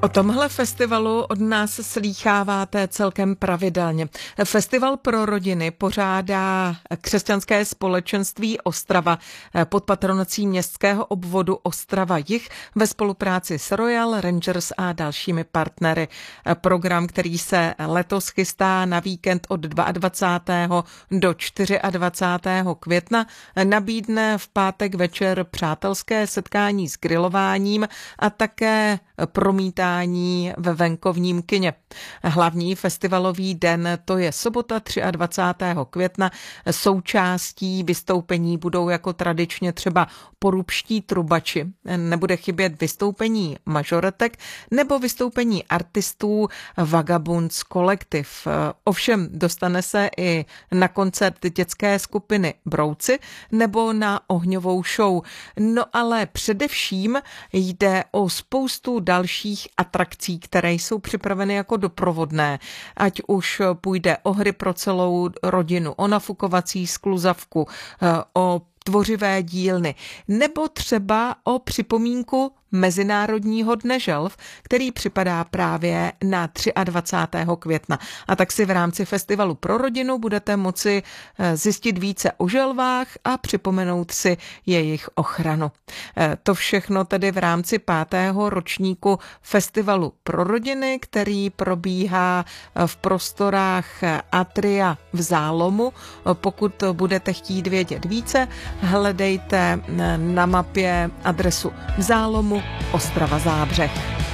O tomhle festivalu od nás slýcháváte celkem pravidelně. Festival pro rodiny pořádá Křesťanské společenství Ostrava pod patronací městského obvodu Ostrava-Jih ve spolupráci s Royal Rangers a dalšími partnery. Program, který se letos chystá na víkend od 22. do 24. května, nabídne v pátek večer přátelské setkání s grilováním a také promítání ve venkovním kině. Hlavní festivalový den, to je sobota 23. května. Součástí vystoupení budou jako tradičně třeba porubští trubači. Nebude chybět vystoupení mažoretek nebo vystoupení artistů Vagabunds Collective. Ovšem dostane se i na koncert dětské skupiny Brouci nebo na ohňovou show. No ale především jde o spoustu dalších atrakcí, které jsou připraveny jako doprovodné. Ať už půjde o hry pro celou rodinu, o nafukovací skluzavku, o tvořivé dílny, nebo třeba o připomínku Mezinárodního dne želv, který připadá právě na 23. května. A tak si v rámci festivalu pro rodinu budete moci zjistit více o želvách a připomenout si jejich ochranu. To všechno tedy v rámci 5. ročníku festivalu pro rodiny, který probíhá v prostorách Atria v Zálomu. Pokud budete chtít vědět více, hledejte na mapě adresu v Zálomu Ostrava Zábřeh.